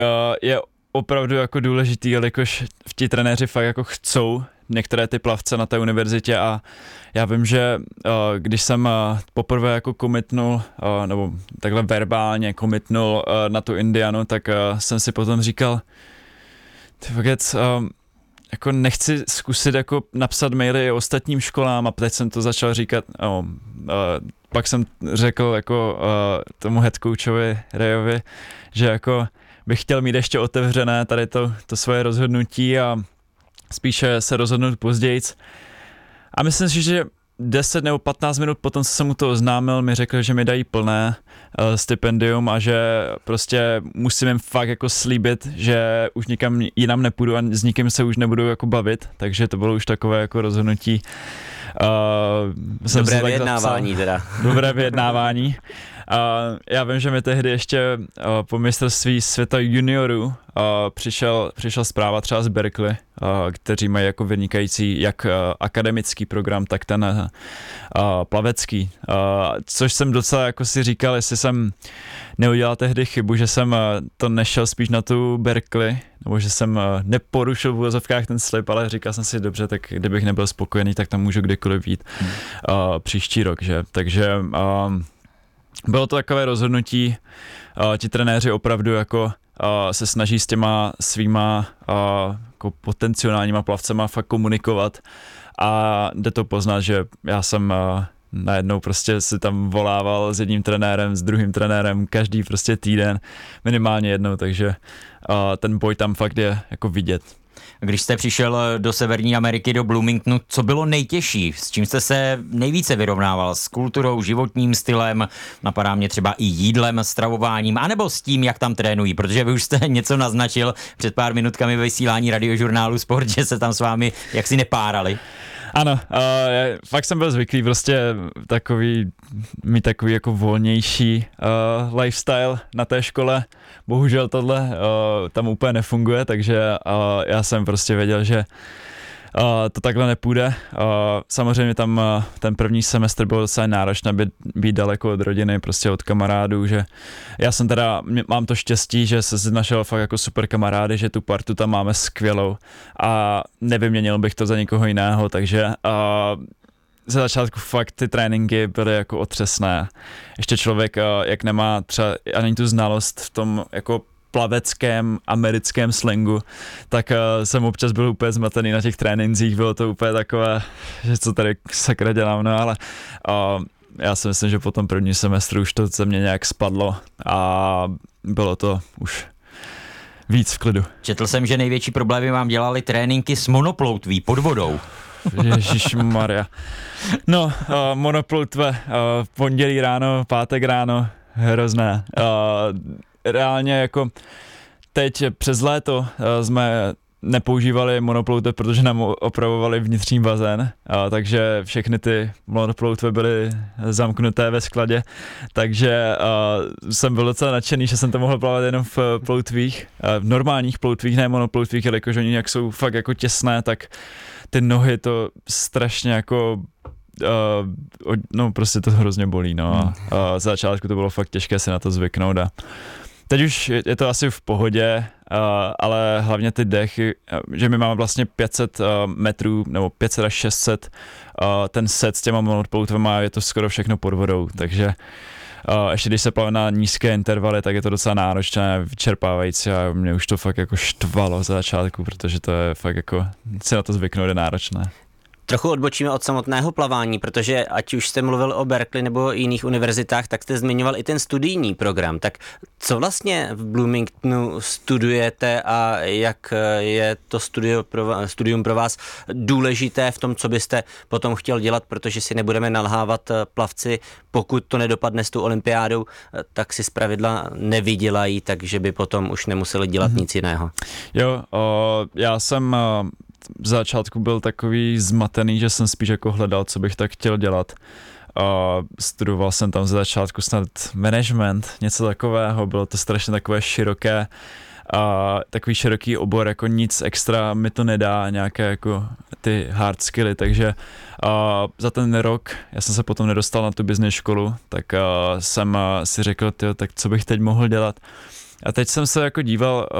je opravdu jako důležitý, jelikož ti trenéři fakt jako chcou některé ty plavce na té univerzitě a já vím, že když jsem poprvé jako commitnul, nebo takhle verbálně commitnul na tu Indianu, tak jsem si potom říkal, ty vůbec, jako nechci zkusit jako napsat maily i ostatním školám a teď jsem to začal říkat, pak jsem řekl jako tomu head coachovi Rayovi, že jako bych chtěl mít ještě otevřené tady to svoje rozhodnutí a spíše se rozhodnout pozdějc. A myslím si, že 10 nebo 15 minut potom, co jsem mu to oznámil, mi řekl, že mi dají plné stipendium a že prostě musím jim fakt jako slíbit, že už nikam jinam nepůjdu a s nikým se už nebudu jako bavit, takže to bylo už takové jako rozhodnutí. Dobré vyjednávání teda. Dobré vyjednávání. Já vím, že mi tehdy ještě po mistrovství světa juniorů přišel zpráva třeba z Berkeley, kteří mají jako vynikající jak akademický program, tak ten plavecký. Což jsem docela jako si říkal, jestli jsem neudělal tehdy chybu, že jsem to nešel spíš na tu Berkeley, nebo že jsem neporušil v úvozovkách ten slib, ale říkal jsem si, dobře, tak kdybych nebyl spokojený, tak tam můžu kdykoliv jít příští rok, že? Takže bylo to takové rozhodnutí, ti trenéři opravdu jako se snaží s těma svýma jako potenciálníma plavcema fakt komunikovat a jde to poznat, že já jsem najednou prostě si tam volával s jedním trenérem, s druhým trenérem každý prostě týden, minimálně jednou, takže ten boj tam fakt je jako vidět. Když jste přišel do Severní Ameriky, do Bloomingtonu, co bylo nejtěžší? S čím jste se nejvíce vyrovnával? S kulturou, životním stylem, napadá mě třeba i jídlem, stravováním, anebo s tím, jak tam trénují? Protože vy už jste něco naznačil před pár minutkami ve vysílání radiožurnálu Sport, že se tam s vámi jaksi nepárali. Ano, fakt jsem byl zvyklý prostě mít takový jako volnější lifestyle na té škole. Bohužel tohle tam úplně nefunguje, takže já jsem prostě věděl, že to takhle nepůjde. Samozřejmě tam ten první semestr byl docela náročný být daleko od rodiny, prostě od kamarádů, že já jsem teda, mám to štěstí, že se našel fakt jako super kamarády, že tu partu tam máme skvělou a nevyměnil bych to za nikoho jiného, takže ze začátku fakt ty tréninky byly jako otřesné. Ještě člověk, jak nemá třeba ani tu znalost v tom jako plaveckém americkém slangu, tak jsem občas byl úplně zmatený na těch trénincích, bylo to úplně takové, že co tady sakra dělám, no ale já si myslím, že po tom prvním semestru už to ze mě nějak spadlo a bylo to už víc v klidu. Četl jsem, že největší problémy vám dělali tréninky s monoploutví pod vodou. Ježišmarja. No, monoploutve, pondělí ráno, pátek ráno, hrozné. Reálně jako teď přes léto jsme nepoužívali monoploutve, protože nám opravovali vnitřní bazén, takže všechny ty monoploutve byly zamknuté ve skladě, takže jsem byl docela nadšený, že jsem to mohl plavat jenom v ploutvích, v normálních ploutvích, ne monoploutvích, jelikož oni jak jsou fakt jako těsné, tak ty nohy to strašně jako no prostě to hrozně bolí, no a za začátku to bylo fakt těžké si na to zvyknout a teď už je to asi v pohodě, ale hlavně ty dechy, že my máme vlastně 500 metrů nebo 500 až 600, ten set s těma monoploutvama je to skoro všechno pod vodou, takže ještě když se plave na nízké intervaly, tak je to docela náročné, vyčerpávající a mě už to fakt jako štvalo za začátku, protože to je fakt jako, si na to zvyknout je náročné. Trochu odbočíme od samotného plavání, protože ať už jste mluvil o Berkeley nebo jiných univerzitách, tak jste zmiňoval i ten studijní program. Tak co vlastně v Bloomingtonu studujete a jak je to studium pro vás důležité v tom, co byste potom chtěl dělat, protože si nebudeme nalhávat plavci, pokud to nedopadne s tou olympiádou, tak si zpravidla nevydělají, takže by potom už nemuseli dělat nic jiného. Jo, já jsem v začátku byl takový zmatený, že jsem spíš jako hledal, co bych tak chtěl dělat. Studoval jsem tam ze začátku snad management, něco takového, bylo to strašně takové široké, takový široký obor, jako nic extra mi to nedá, nějaké jako ty hard skilly, takže za ten rok, já jsem se potom nedostal na tu business školu, tak jsem si řekl, tak co bych teď mohl dělat. A teď jsem se jako díval